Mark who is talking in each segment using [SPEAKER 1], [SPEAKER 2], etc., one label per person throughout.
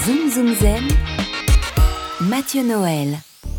[SPEAKER 1] Zoom Zoom Zen, Mathieu Noël.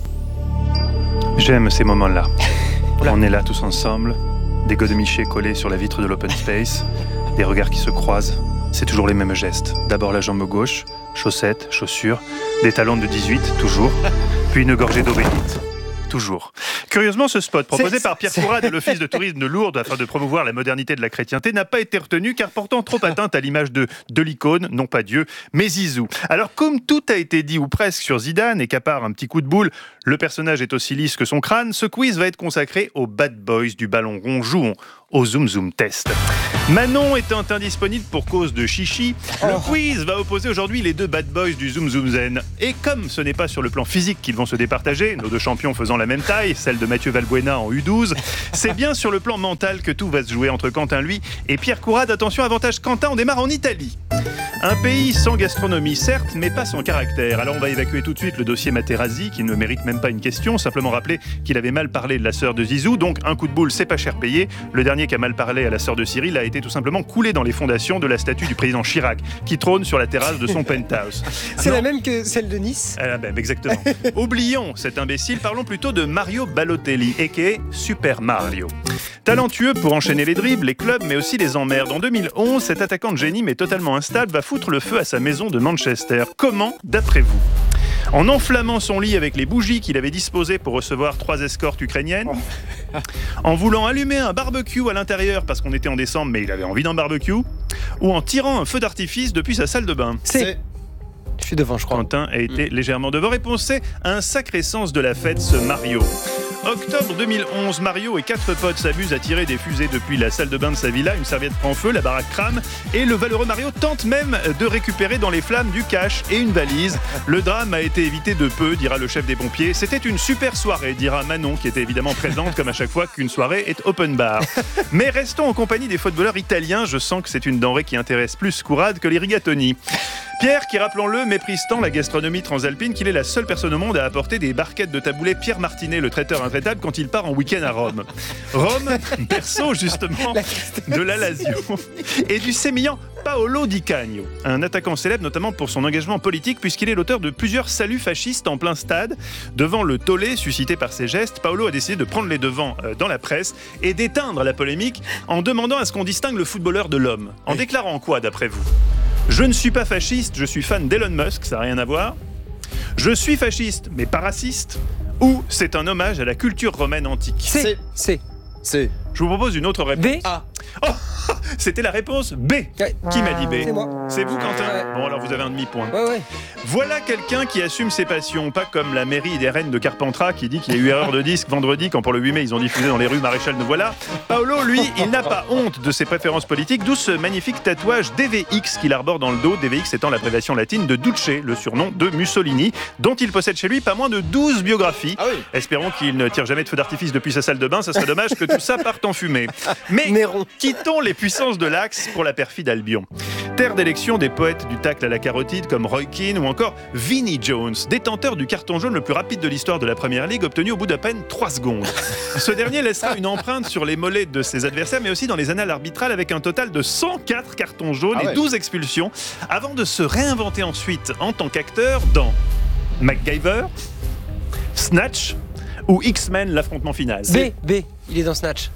[SPEAKER 2] J'aime ces moments-là. On est là tous ensemble, des godemichés collés sur la vitre de l'open space, des regards qui se croisent. C'est toujours les mêmes gestes. D'abord la jambe gauche, chaussettes, chaussures, des talons de 18, toujours, puis une gorgée d'eau bénite. Toujours. Curieusement, ce spot proposé par Pierre Courade de l'Office de tourisme de Lourdes afin de promouvoir la modernité de la chrétienté n'a pas été retenu car portant trop atteinte à l'image de l'icône, non pas Dieu, mais Zizou. Alors comme tout a été dit ou presque sur Zidane et qu'à part un petit coup de boule, le personnage est aussi lisse que son crâne, ce quiz va être consacré aux bad boys du ballon rond. Jouons au Zoom Zoom Test. Manon étant indisponible pour cause de chichi, le quiz va opposer aujourd'hui les deux bad boys du Zoom Zoom Zen. Et comme ce n'est pas sur le plan physique qu'ils vont se départager, nos deux champions faisant la même taille, celle de Mathieu Valbuena en U12, c'est bien sur le plan mental que tout va se jouer entre Quentin, lui, et Pierre Courade. Attention, avantage Quentin, on démarre en Italie. Un pays sans gastronomie, certes, mais pas sans caractère. Alors on va évacuer tout de suite le dossier Materazzi, qui ne mérite même pas une question, simplement rappeler qu'il avait mal parlé de la sœur de Zizou, donc un coup de boule, c'est pas cher payé. Le dernier qui a mal parlé à la sœur de Cyril a été tout simplement coulé dans les fondations de la statue du président Chirac, qui trône sur la terrasse de son penthouse.
[SPEAKER 3] C'est la même que celle de Nice.
[SPEAKER 2] La même, exactement. Oublions cet imbécile, parlons plutôt de Mario Balotelli, a.k.a. Super Mario. Talentueux pour enchaîner les dribbles, les clubs, mais aussi les emmerdes. En 2011, cet attaquant de génie, mais totalement instable, va foutre le feu à sa maison de Manchester. Comment, d'après vous ? En enflammant son lit avec les bougies qu'il avait disposées pour recevoir 3 escortes ukrainiennes, en voulant allumer un barbecue à l'intérieur parce qu'on était en décembre mais il avait envie d'un barbecue, ou en tirant un feu d'artifice depuis sa salle de bain.
[SPEAKER 3] Je suis devant, je crois.
[SPEAKER 2] Quentin a été légèrement devant. Réponse C, un sacré sens de la fête, ce Mario. Octobre 2011, Mario et 4 potes s'amusent à tirer des fusées depuis la salle de bain de sa villa. Une serviette prend feu, la baraque crame et le valeureux Mario tente même de récupérer dans les flammes du cash et une valise. Le drame a été évité de peu, dira le chef des pompiers. C'était une super soirée, dira Manon, qui était évidemment présente comme à chaque fois qu'une soirée est open bar. Mais restons en compagnie des footballeurs italiens. Je sens que c'est une denrée qui intéresse plus Courade que les rigatoni. Pierre, qui, rappelons-le, méprise tant la gastronomie transalpine qu'il est la seule personne au monde à apporter des barquettes de taboulet Pierre Martinet, le traiteur intraitable, quand il part en week-end à Rome. Rome, berceau justement de la Lazio et du sémillant Paolo Di Canio, un attaquant célèbre notamment pour son engagement politique puisqu'il est l'auteur de plusieurs saluts fascistes en plein stade. Devant le tollé suscité par ses gestes, Paolo a décidé de prendre les devants dans la presse et d'éteindre la polémique en demandant à ce qu'on distingue le footballeur de l'homme. En déclarant quoi d'après vous ? Je ne suis pas fasciste, je suis fan d'Elon Musk, ça n'a rien à voir. Je suis fasciste, mais pas raciste. Ou c'est un hommage à la culture romaine antique.
[SPEAKER 3] C.
[SPEAKER 2] Je vous propose une autre réponse.
[SPEAKER 3] B.
[SPEAKER 2] A. Oh, c'était la réponse B. Qui m'a dit B ?
[SPEAKER 3] C'est moi.
[SPEAKER 2] C'est vous, Quentin ?
[SPEAKER 3] Ouais.
[SPEAKER 2] Bon, alors vous avez un demi-point.
[SPEAKER 3] Ouais.
[SPEAKER 2] Voilà quelqu'un qui assume ses passions, pas comme la mairie des Rennes de Carpentras qui dit qu'il y a eu erreur de disque vendredi quand pour le 8 mai ils ont diffusé dans les rues Maréchal de Voilà. Paolo, lui, il n'a pas honte de ses préférences politiques, d'où ce magnifique tatouage DVX qu'il arbore dans le dos, DVX étant l'abréviation latine de Duce, le surnom de Mussolini, dont il possède chez lui pas moins de 12 biographies. Ah oui. Espérons qu'il ne tire jamais de feu d'artifice depuis sa salle de bain, ça serait dommage que tout ça parte en fumée. Mais quittons les puissances de l'Axe pour la perfide Albion. Terre d'élection des poètes du tacle à la carotide comme Roy Keane ou encore Vinnie Jones, détenteur du carton jaune le plus rapide de l'histoire de la Première Ligue, obtenu au bout d'à peine 3 secondes. Ce dernier laissera une empreinte sur les mollets de ses adversaires, mais aussi dans les annales arbitrales avec un total de 104 cartons jaunes et 12 expulsions, avant de se réinventer ensuite en tant qu'acteur dans MacGyver, Snatch ou X-Men, l'affrontement final.
[SPEAKER 3] B. Il est dans Snatch.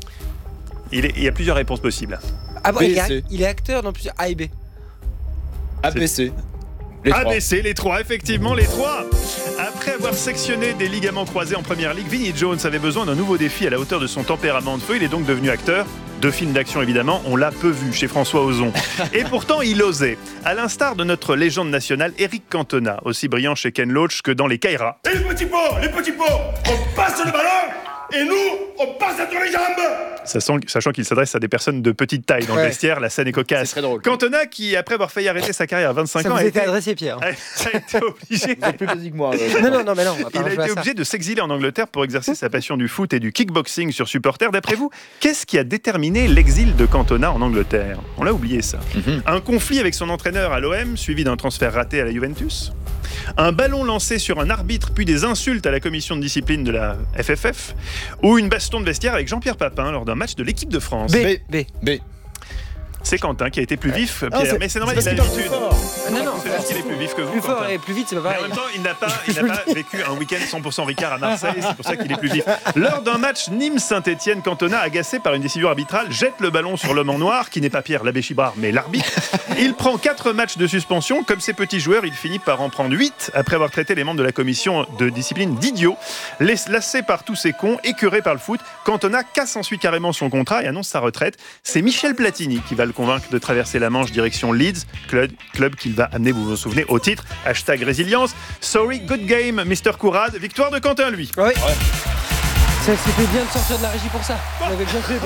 [SPEAKER 2] Il y a plusieurs réponses possibles.
[SPEAKER 3] Ah bon, il est acteur dans plusieurs A et B.
[SPEAKER 4] ABC.
[SPEAKER 2] ABC, les 3, effectivement, les 3. Après avoir sectionné des ligaments croisés en première ligue, Vinnie Jones avait besoin d'un nouveau défi à la hauteur de son tempérament de feu. Il est donc devenu acteur. 2 films d'action, évidemment, on l'a peu vu chez François Ozon. Et pourtant, il osait. À l'instar de notre légende nationale, Eric Cantona, aussi brillant chez Ken Loach que dans les Kairas.
[SPEAKER 5] Et les petits pots, on passe le ballon et nous, on passe entre les jambes.
[SPEAKER 2] Sachant qu'il s'adresse à des personnes de petite taille dans le vestiaire, la scène est cocasse.
[SPEAKER 4] C'est très drôle.
[SPEAKER 2] Cantona, qui après avoir failli arrêter sa carrière à 25 ans,
[SPEAKER 3] Ça vous était adressé, Pierre.
[SPEAKER 2] a été obligé.
[SPEAKER 4] C'est plus basique que moi.
[SPEAKER 3] Non, mais non.
[SPEAKER 2] Il a été obligé de s'exiler en Angleterre pour exercer sa passion du foot et du kickboxing sur supporters. D'après vous, qu'est-ce qui a déterminé l'exil de Cantona en Angleterre ? On l'a oublié ça. Un conflit avec son entraîneur à l'OM, suivi d'un transfert raté à la Juventus. Un ballon lancé sur un arbitre, puis des insultes à la commission de discipline de la FFF. Ou une baston de vestiaire avec Jean-Pierre Papin lors d'un match de l'équipe de France.
[SPEAKER 3] B.
[SPEAKER 2] C'est Quentin qui a été plus vif, Pierre. Mais c'est normal, il a l'habitude.
[SPEAKER 3] Non.
[SPEAKER 2] C'est parce qu'il est plus vif
[SPEAKER 6] vif que vous.
[SPEAKER 3] Plus fort
[SPEAKER 6] Quentin.
[SPEAKER 3] et plus vite, c'est pas
[SPEAKER 6] Mais
[SPEAKER 3] pareil.
[SPEAKER 6] en même temps, il n'a pas vécu un week-end 100% Ricard à Marseille, c'est pour ça qu'il est plus vif. Lors d'un match Nîmes-Saint-Etienne, Cantona, agacé par une décision arbitrale, jette le ballon sur l'homme en noir, qui n'est pas Pierre Labbé-Chibrard, mais l'arbitre. Il prend 4 matchs de suspension. Comme ses petits joueurs, il finit par en prendre 8 après avoir traité les membres de la commission de discipline d'idiots. Lassé par tous ces cons, écœuré par le foot, Cantona casse ensuite carrément son contrat et annonce sa retraite. C'est Michel Platini qui va le convaincre de traverser la Manche direction Leeds, club qu'il va amener, vous vous souvenez, au titre. #résilience. Sorry, good game, Mr. Courade. Victoire de Quentin, lui.
[SPEAKER 3] Oui. C'était bien de sortir de la régie pour ça. On avait bien fait de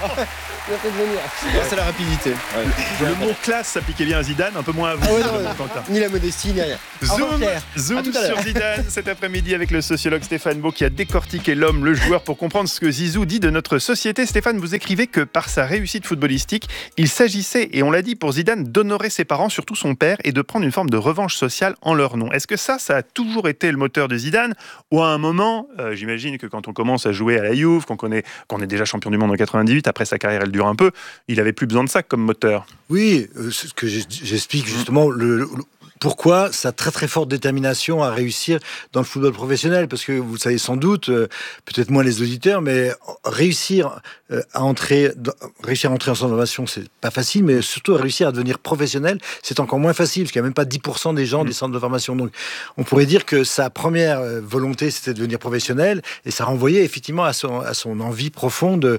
[SPEAKER 3] venir.
[SPEAKER 4] C'est la rapidité.
[SPEAKER 6] Le mot classe s'appliquait bien à Zidane, un peu moins à vous, Quentin.
[SPEAKER 3] Ni la modestie, ni rien.
[SPEAKER 6] Zoom sur Zidane cet après-midi avec le sociologue Stéphane Beau qui a décortiqué l'homme, le joueur, pour comprendre ce que Zizou dit de notre société. Stéphane, vous écrivez que par sa réussite footballistique, il s'agissait, et on l'a dit pour Zidane, d'honorer ses parents, surtout son père, et de prendre une forme de revanche sociale en leur nom. Est-ce que ça a toujours été le moteur de Zidane, ou à un moment, j'imagine que quand on commence à jouer à la Juve, qu'on est déjà champion du monde en 98, après sa carrière elle dure un peu, il avait plus besoin de ça comme moteur.
[SPEAKER 7] Oui, c'est ce que j'explique justement, pourquoi sa très très forte détermination à réussir dans le football professionnel, parce que vous savez sans doute, peut-être moins les auditeurs, mais réussir à entrer en centre de formation, c'est pas facile, mais surtout réussir à devenir professionnel, c'est encore moins facile, parce qu'il n'y a même pas 10% des gens des centres de formation. Donc on pourrait dire que sa première volonté, c'était de devenir professionnel, et ça renvoyait effectivement à son envie profonde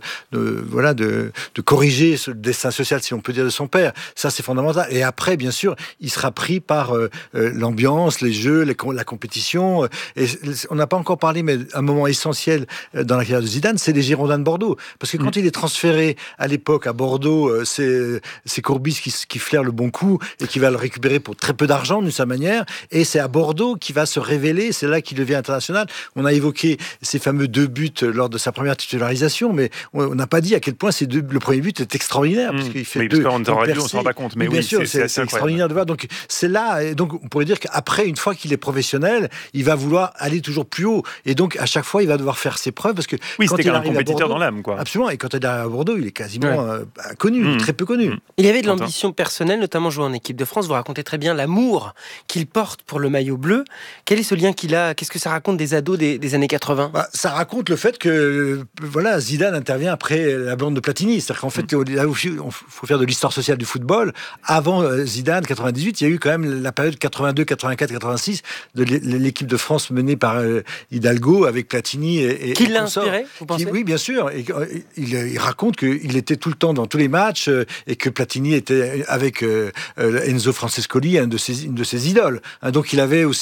[SPEAKER 7] de corriger ce destin social, si on peut dire, de son père. Ça, c'est fondamental. Et après, bien sûr, il sera pris par l'ambiance, les jeux, la compétition. Et on n'a pas encore parlé, mais un moment essentiel dans la carrière de Zidane, c'est les Girondins de Bordeaux. Parce que quand il est transféré à l'époque à Bordeaux, c'est Courbis qui flaire le bon coup et qui va le récupérer pour très peu d'argent d'une certaine manière. Et c'est à Bordeaux qu'il va se révéler. C'est là qu'il devient international. On a évoqué ces fameux 2 buts lors de sa première titularisation, mais on n'a pas dit à quel point le premier but est extraordinaire. Parce qu'il fait
[SPEAKER 6] parce qu'en radio, on ne se rend pas compte. Mais
[SPEAKER 7] bien
[SPEAKER 6] oui,
[SPEAKER 7] sûr,
[SPEAKER 6] c'est
[SPEAKER 7] c'est extraordinaire de voir. Donc c'est là. Et donc, on pourrait dire qu'après, une fois qu'il est professionnel, il va vouloir aller toujours plus haut. Et donc, à chaque fois, il va devoir faire ses preuves. Parce que
[SPEAKER 6] oui,
[SPEAKER 7] quand
[SPEAKER 6] c'était
[SPEAKER 7] il
[SPEAKER 6] un
[SPEAKER 7] arrive
[SPEAKER 6] compétiteur
[SPEAKER 7] à Bordeaux,
[SPEAKER 6] dans l'âme, quoi.
[SPEAKER 7] Absolument. Et quand il arrive à Bordeaux, il est quasiment inconnu, très peu connu.
[SPEAKER 3] Il avait de l'ambition personnelle, notamment jouer en équipe de France. Vous racontez très bien l'amour qu'il porte pour le maillot bleu. Quel est ce lien qu'il a? Qu'est-ce que ça raconte des ados des années 80?
[SPEAKER 7] Ça raconte le fait que Zidane intervient après la bande de Platini. C'est-à-dire qu'en fait, il faut faire de l'histoire sociale du football. Avant Zidane, 98, il y a eu quand même la période 82, 84, 86 de l'équipe de France menée par Hidalgo avec Platini et
[SPEAKER 3] qui l'a inspiré, vous pensez?
[SPEAKER 7] Oui, bien sûr. Et, il raconte qu'il était tout le temps dans tous les matchs et que Platini était avec Enzo Francescoli, une de ses idoles. Donc il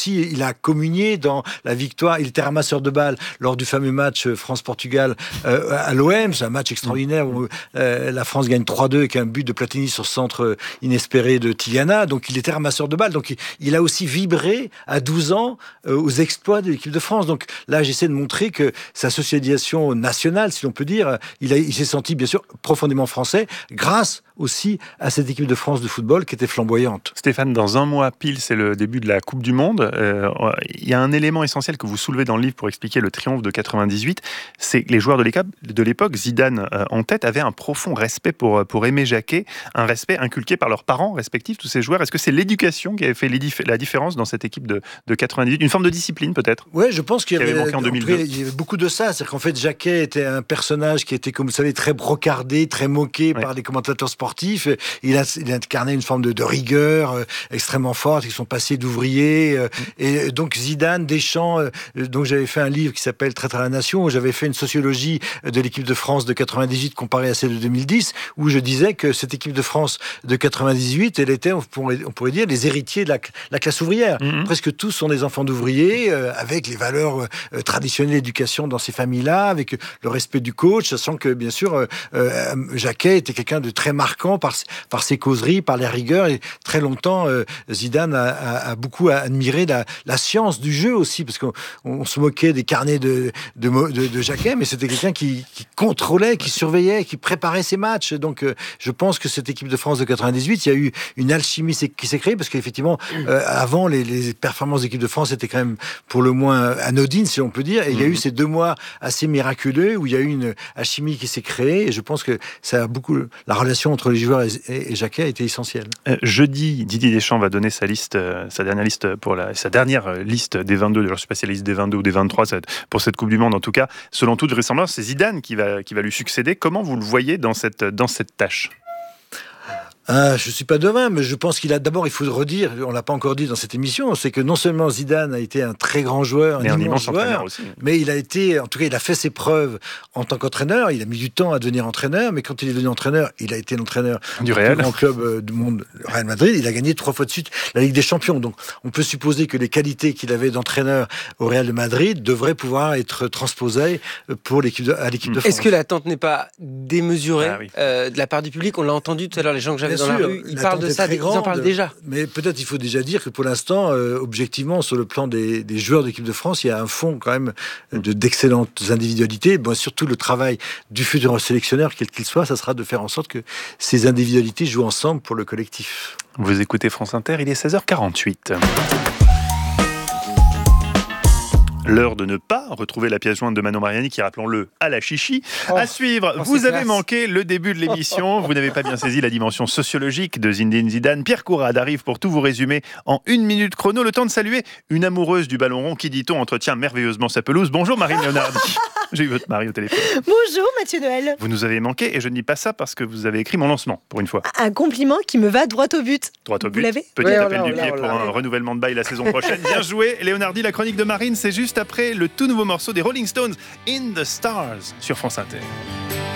[SPEAKER 7] a communié dans la victoire. Il était ramasseur de balles lors du fameux match France-Portugal à l'OM. C'est un match extraordinaire où la France gagne 3-2 avec un but de Platini sur centre inespéré de Tiliana. Donc il était ramasseur de balles. Donc il a aussi vibré à 12 ans aux exploits de l'équipe de France. Donc là, j'essaie de montrer que sa socialisation nationale, si l'on peut dire, il s'est senti bien sûr profondément français grâce aussi à cette équipe de France de football qui était flamboyante.
[SPEAKER 6] Stéphane, dans un mois pile, c'est le début de la Coupe du Monde. Il y a un élément essentiel que vous soulevez dans le livre pour expliquer le triomphe de 98, c'est que les joueurs de l'époque, Zidane en tête, avaient un profond respect pour Aimé Jacquet, un respect inculqué par leurs parents respectifs, tous ces joueurs. Est-ce que c'est l'éducation qui avait fait la différence dans cette équipe de 98? Une forme de discipline peut-être?
[SPEAKER 7] Oui, je pense qu'il y avait
[SPEAKER 6] manqué en 2002.
[SPEAKER 7] Il y avait beaucoup de ça. C'est-à-dire qu'en fait, Jacquet était un personnage qui était, comme vous savez, très brocardé, très moqué par les commentateurs sportifs. Il a incarné une forme de rigueur extrêmement forte, qui sont passés d'ouvriers. Et donc Zidane, Deschamps, donc j'avais fait un livre qui s'appelle Traître à la Nation, où j'avais fait une sociologie de l'équipe de France de 98 comparée à celle de 2010, où je disais que cette équipe de France de 98, elle était, on pourrait dire, les héritiers de la classe ouvrière. Presque tous sont des enfants d'ouvriers, avec les valeurs traditionnelles d'éducation dans ces familles-là, avec le respect du coach, sachant que, bien sûr, Jacquet était quelqu'un de très marquant par ses causeries, par les rigueurs, et très longtemps, Zidane a beaucoup admiré la science du jeu aussi, parce qu'on se moquait des carnets de Jacquet, mais c'était quelqu'un qui contrôlait, qui surveillait, qui préparait ses matchs. Donc, je pense que cette équipe de France de 98, il y a eu une alchimie qui s'est créée, parce qu'effectivement, effectivement, avant, les performances d'équipe de France étaient quand même pour le moins anodines, si on peut dire. Et il y a eu ces 2 mois assez miraculeux où il y a eu une alchimie qui s'est créée. Et je pense que ça a beaucoup, la relation entre les joueurs et Jacquet a été essentielle.
[SPEAKER 2] Jeudi, Didier Deschamps va donner sa dernière liste sa dernière liste des 22. Je ne sais pas si c'est la liste des 22 ou des 23 pour cette Coupe du Monde. En tout cas, selon toute vraisemblance, c'est Zidane qui va lui succéder. Comment vous le voyez dans cette tâche ?
[SPEAKER 7] Je ne suis pas devin, mais je pense d'abord, il faut le redire, on ne l'a pas encore dit dans cette émission, c'est que non seulement Zidane a été un très grand joueur, un immense joueur, aussi. Mais il a fait ses preuves en tant qu'entraîneur. Il a mis du temps à devenir entraîneur, mais quand il est devenu entraîneur, il a été l'entraîneur
[SPEAKER 2] du Real,
[SPEAKER 7] plus grand club du monde, le Real Madrid. Il a gagné 3 fois de suite la Ligue des Champions. Donc, on peut supposer que les qualités qu'il avait d'entraîneur au Real de Madrid devraient pouvoir être transposées à l'équipe de France.
[SPEAKER 3] Est-ce que l'attente n'est pas démesurée de la part du public ? On l'a entendu tout à l'heure, les gens que j'avais dans la rue, ils parlent de ça, ils en parlent déjà.
[SPEAKER 7] Mais peut-être il faut déjà dire que pour l'instant, objectivement, sur le plan des joueurs d'équipe de France, il y a un fond quand même d'excellentes individualités. Bon, surtout le travail du futur sélectionneur, quel qu'il soit, ça sera de faire en sorte que ces individualités jouent ensemble pour le collectif.
[SPEAKER 2] Vous écoutez France Inter, il est 16h48. L'heure de ne pas retrouver la pièce jointe de Manon Mariani qui, rappelons-le, à la chichi. À suivre, vous avez manqué le début de l'émission. Vous n'avez pas bien saisi la dimension sociologique de Zinedine Zidane. Pierre Courade arrive pour tout vous résumer en 1 minute chrono. Le temps de saluer une amoureuse du ballon rond qui, dit-on, entretient merveilleusement sa pelouse. Bonjour Marine Leonardi. J'ai eu votre mari au téléphone.
[SPEAKER 8] Bonjour Mathieu Noël.
[SPEAKER 2] Vous nous avez manqué et je ne dis pas ça parce que vous avez écrit mon lancement, pour une fois.
[SPEAKER 8] Un compliment qui me va droit au but.
[SPEAKER 2] Droit au but.
[SPEAKER 8] Vous l'avez ?
[SPEAKER 2] Petit appel du pied pour un renouvellement de bail la saison prochaine. Bien joué. Leonardi, la chronique de Marine, c'est juste après le tout nouveau morceau des Rolling Stones, In the Stars, sur France Inter.